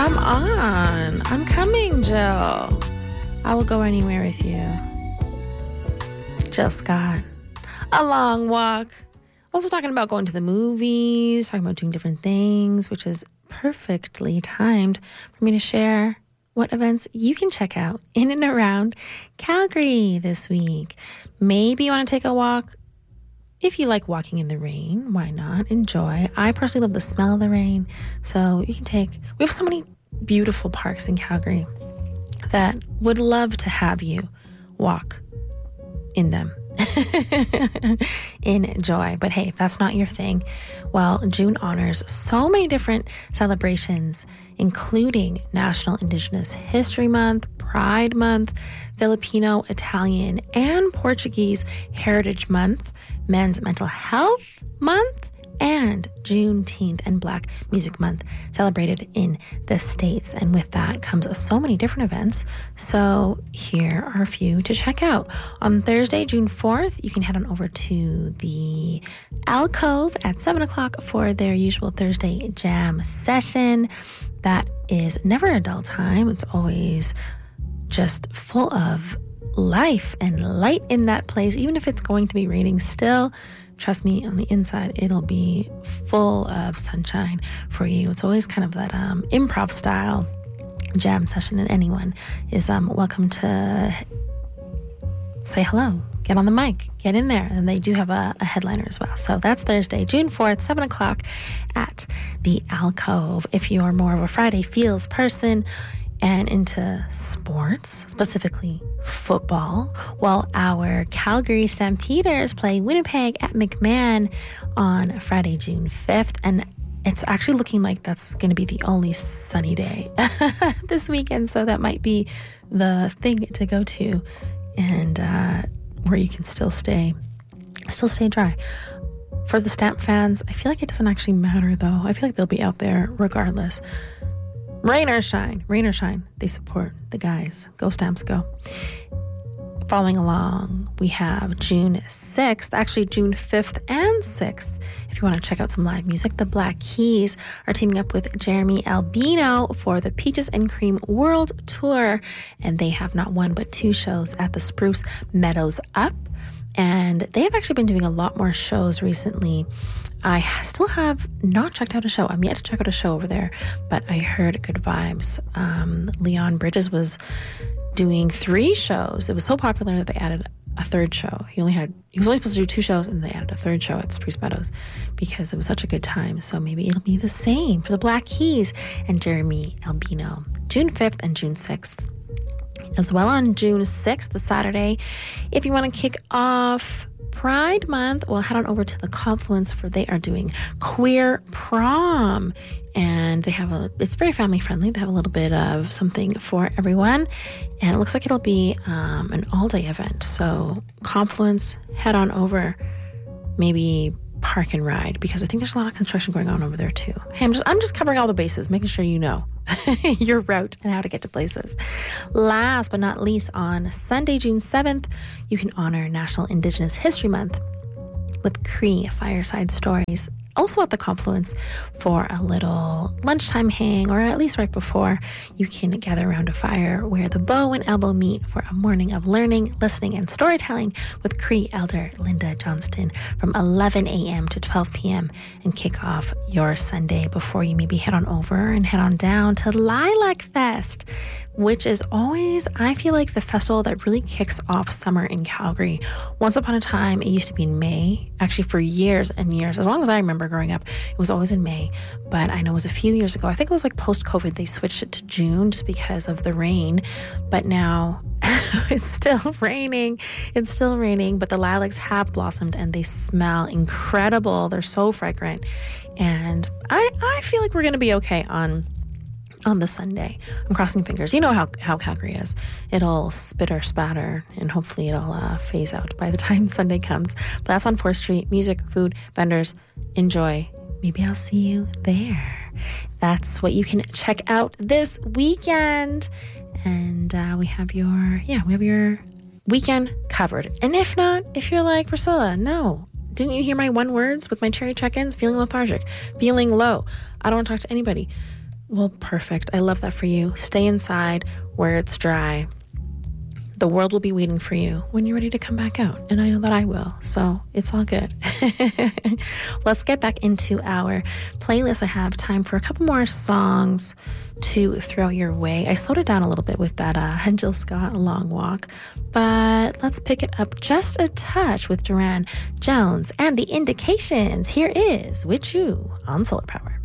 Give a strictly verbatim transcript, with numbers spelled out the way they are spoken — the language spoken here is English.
Come on. I'm coming, Jill. I will go anywhere with you. Jill Scott. A long walk. Also talking about going to the movies, talking about doing different things, which is perfectly timed for me to share what events you can check out in and around Calgary this week. Maybe you want to take a walk. If you like walking in the rain, why not? Enjoy. I personally love the smell of the rain. So you can take, we have so many beautiful parks in Calgary that would love to have you walk in them. Enjoy. But hey, if that's not your thing, well, June honors so many different celebrations, including National Indigenous History Month, Pride Month, Filipino, Italian, and Portuguese Heritage Month, Men's Mental Health Month, and Juneteenth and Black Music Month celebrated in the States. And with that comes so many different events. So here are a few to check out. On Thursday, June fourth, you can head on over to the Alcove at seven o'clock for their usual Thursday jam session. That is never a dull time. It's always just full of life and light in that place, even if it's going to be raining still. Trust me, on the inside, it'll be full of sunshine for you. It's always kind of that um, improv style jam session, and anyone is um, welcome to say hello, get on the mic, get in there. And they do have a, a headliner as well. So that's Thursday, June fourth, seven o'clock at the Alcove. If you are more of a Friday feels person and into sports, specifically football, well, our Calgary Stampeders play Winnipeg at McMahon on Friday, June fifth. And it's actually looking like that's going to be the only sunny day this weekend. So that might be the thing to go to, and uh, where you can still stay, still stay dry. For the Stamp fans, I feel like it doesn't actually matter, though. I feel like they'll be out there regardless. Rain or shine, rain or shine, they support the guys. Go Stamps, go. Following along, we have June sixth, actually June fifth and sixth. If you want to check out some live music, the Black Keys are teaming up with Jeremy Albino for the Peaches and Cream World Tour. And they have not one but two shows at the Spruce Meadows Up. And they have actually been doing a lot more shows recently. I still have not checked out a show. I'm yet to check out a show over there, but I heard good vibes. Um, Leon Bridges was doing three shows. It was so popular that they added a third show. He only had, he was only supposed to do two shows, and they added a third show at Spruce Meadows because it was such a good time. So maybe it'll be the same for the Black Keys and Jeremy Albino, June fifth and June sixth. As well on June sixth, the Saturday, if you want to kick off Pride Month, well, head on over to the Confluence, for they are doing Queer Prom. And they have a, it's very family friendly. They have a little bit of something for everyone. And it looks like it'll be um, an all day event. So Confluence, head on over, maybe park and ride, because I think there's a lot of construction going on over there too. Hey, I'm just, I'm just covering all the bases, making sure you know your route and how to get to places. Last but not least, on Sunday, June seventh, you can honor National Indigenous History Month with Cree Fireside Stories, also at the Confluence, for a little lunchtime hang, or at least right before. You can gather around a fire where the bow and elbow meet for a morning of learning, listening, and storytelling with Cree Elder Linda Johnston from eleven a.m. to twelve p.m. and kick off your Sunday before you maybe head on over and head on down to Lilac Fest, which is always, I feel like, the festival that really kicks off summer in Calgary. Once upon a time, it used to be in May. Actually, for years and years, as long as I remember growing up, it was always in May. But I know it was a few years ago. I think it was like post-COVID, they switched it to June just because of the rain. But now it's still raining. It's still raining, but the lilacs have blossomed and they smell incredible. They're so fragrant. And I, I feel like we're going to be okay on on the Sunday. I'm crossing fingers. You know how, how Calgary is. It'll spitter, spatter, and hopefully it'll uh, phase out by the time Sunday comes. But that's on fourth Street. Music, food, vendors. Enjoy. Maybe I'll see you there. That's what you can check out this weekend. And uh, we have your, yeah, we have your weekend covered. And if not, if you're like, Priscilla, no, didn't you hear my one words with my cherry check-ins? Feeling lethargic, feeling low. I don't want to talk to anybody. Well, perfect. I love that for you. Stay inside where it's dry. The world will be waiting for you when you're ready to come back out. And I know that I will. So it's all good. Let's get back into our playlist. I have time for a couple more songs to throw your way. I slowed it down a little bit with that uh, Jill Scott, A Long Walk. But let's pick it up just a touch with Durand Jones and The Indications. Here is With You on Solar Power.